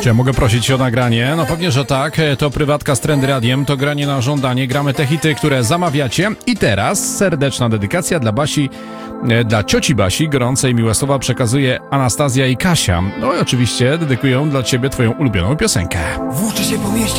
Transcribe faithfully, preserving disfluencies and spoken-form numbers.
Czy ja mogę prosić o nagranie? No pewnie, że tak. To prywatka z Trendy Radiem, to granie na żądanie. Gramy te hity, które zamawiacie. I teraz serdeczna dedykacja dla Basi, dla cioci Basi. Gorące i miłe słowa przekazuje Anastazja i Kasia. No i oczywiście dedykują dla ciebie twoją ulubioną piosenkę. Włóczy się po mieście.